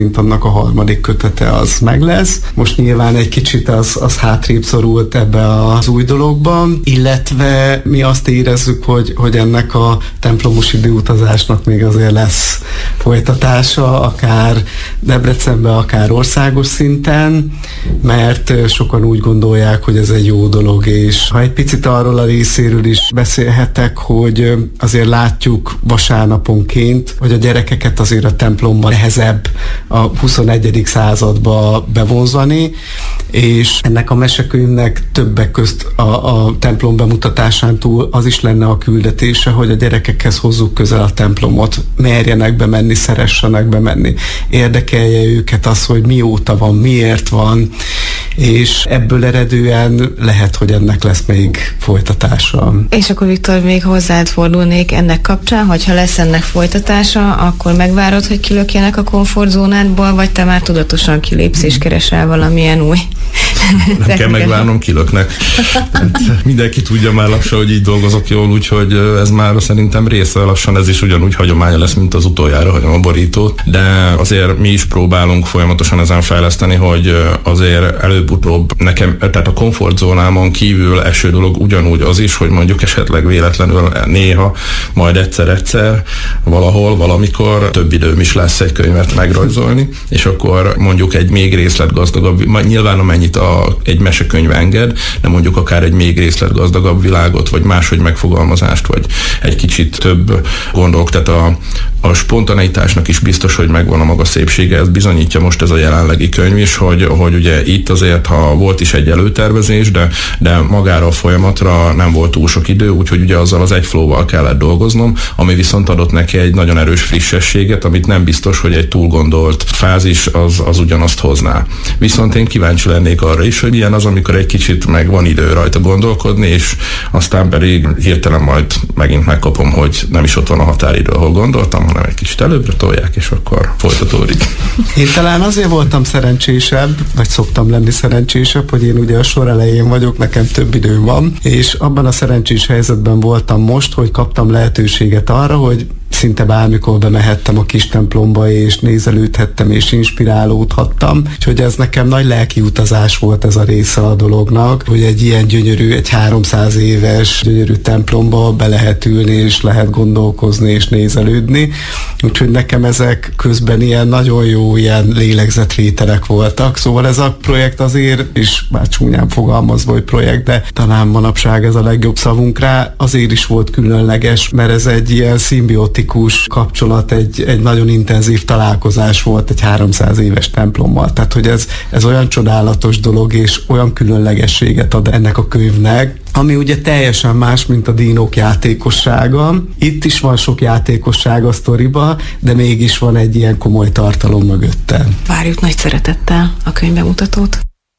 mint annak a harmadik kötete az meg lesz. Most nyilván egy kicsit az hátrébb szorult ebbe az új dologban, illetve mi azt érezzük, hogy ennek a templomos időutazásnak még azért lesz folytatása, akár Debrecenben, akár országos szinten, mert sokan úgy gondolják, hogy ez egy jó dolog, és ha egy picit arról a részéről is beszélhetek, hogy azért látjuk vasárnaponként, hogy a gyerekeket azért a templomban nehezebb a 21. századba bevonzani, és ennek a mesekönyvnek többek közt a templom bemutatásán túl az is lenne a küldetése, hogy a gyerekekhez hozzuk közel a templomot, merjenek bemenni, szeressenek bemenni, érdekelje őket az, hogy mióta van, miért van, és ebből eredően lehet, hogy ennek lesz még folytatása. És akkor Viktor, még hozzád fordulnék ennek kapcsán, hogyha lesz ennek folytatása, akkor megvárod, hogy kilökjenek a komfortzónádból, vagy te már tudatosan kilépsz és keresel valamilyen új? Nem kell megvárnom, kilöknek. Mindenki tudja már lassan, hogy így dolgozok jól, úgyhogy ez már szerintem része lassan, ez is ugyanúgy hagyománya lesz, mint az utoljára hagyom a borítót, de azért mi is próbálunk folyamatosan ezen fejleszteni, hogy azért előbb-utóbb nekem, tehát a komfortzónámon kívül eső dolog ugyanúgy az is, hogy mondjuk esetleg véletlenül néha, majd egyszer-egyszer valahol, valamikor több időm is lesz egy könyvet megrajzolni, és akkor mondjuk egy még részletgazdagabb, nyilván amennyit egy mesekönyv enged, de mondjuk akár egy még részletgazdagabb világot, vagy máshogy megfogalmazást, vagy egy kicsit több gondolok, tehát a spontaneitásnak is biztos, hogy megvan a maga szépsége, ez bizonyítja most ez a jelenlegi könyv is, hogy ugye itt azért, ha volt is egy előtervezés, de magára a folyamatra nem volt túl sok idő, úgyhogy ugye azzal az egy flow-val kellett dolgoznom, ami viszont adott neki egy nagyon erős frissességet, amit nem biztos, hogy egy túlgondolt fázis az ugyanazt hozná. Viszont én kíváncsi lennék arra is, hogy ilyen az, amikor egy kicsit meg van idő rajta gondolkodni, és aztán pedig hirtelen majd megint megkapom, hogy nem is ott van a határidő, ahol gondoltam, hanem egy kicsit előbbre tolják, és akkor folytatódik. Én talán azért voltam szerencsésebb, vagy szoktam lenni szerencsésebb, hogy én ugye a sor elején vagyok, nekem több időm van, és abban a szerencsés helyzetben voltam most, hogy kaptam lehetőséget arra, hogy szinte bármikor bemehettem a kis templomba, és nézelődhettem, és inspirálódhattam. Úgyhogy ez nekem nagy lelki utazás volt ez a része a dolognak, hogy egy ilyen gyönyörű, egy 300 éves gyönyörű templomba be lehet ülni, és lehet gondolkozni, és nézelődni. Úgyhogy nekem ezek közben ilyen nagyon jó ilyen lélegzetvételek voltak. Szóval ez a projekt azért, és bár csúnyán fogalmazva, hogy projekt, de talán manapság ez a legjobb szavunk rá, azért is volt különleges, mert ez egy ilyen szimbiotikus kapcsolat, egy nagyon intenzív találkozás volt egy 300 éves templommal. Tehát, hogy ez olyan csodálatos dolog, és olyan különlegességet ad ennek a könyvnek, ami ugye teljesen más, mint a dinók játékossága. Itt is van sok játékosság a sztoriba, de mégis van egy ilyen komoly tartalom mögötte. Várjuk nagy szeretettel a könyvbemutatót.